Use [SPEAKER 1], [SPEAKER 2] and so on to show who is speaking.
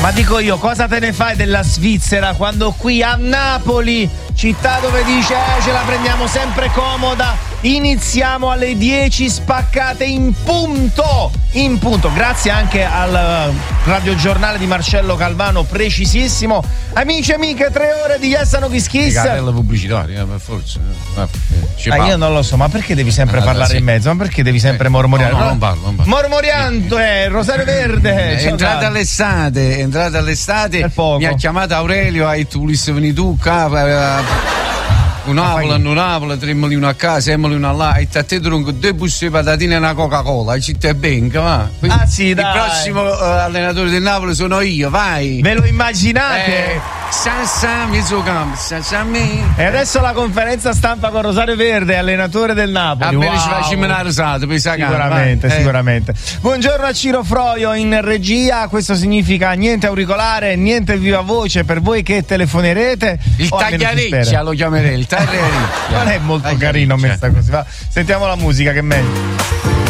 [SPEAKER 1] Ma dico io, cosa te ne fai della Svizzera quando qui a Napoli, città dove dice ce la prendiamo sempre comoda, iniziamo alle 10 spaccate in punto, grazie anche al radiogiornale di Marcello Calvano, precisissimo. Amici e amiche, 3 ore di Yessano Kiss Kiss.
[SPEAKER 2] Carrella pubblicitaria, per forza.
[SPEAKER 1] Io non lo so, ma perché devi sempre parlare in mezzo? Ma perché devi sempre mormoriare?
[SPEAKER 2] No, non parlo.
[SPEAKER 1] Mormoriando, Rosario Verde.
[SPEAKER 2] Entrata all'estate, mi ha chiamato Aurelio, hai tu volessi venire tu qua. Un'avola, 3 milioni a casa, 6 milioni a là, e a te tronco 2 buste di patatine e una Coca-Cola, ci te benca, va.
[SPEAKER 1] Ah sì, dai.
[SPEAKER 2] Il prossimo allenatore del Napoli sono io, vai.
[SPEAKER 1] Ve lo immaginate? E adesso la conferenza stampa con Rosario Verde, allenatore del Napoli.
[SPEAKER 2] Bene, ci facciamo una risata,
[SPEAKER 1] sicuramente. Buongiorno a Ciro Froio in regia. Questo significa niente auricolare, niente viva voce per voi che telefonerete.
[SPEAKER 2] Il tagliarecchia lo chiamerei, il tagliarecchia.
[SPEAKER 1] Non è molto carino messa così, va. Sentiamo la musica che è meglio.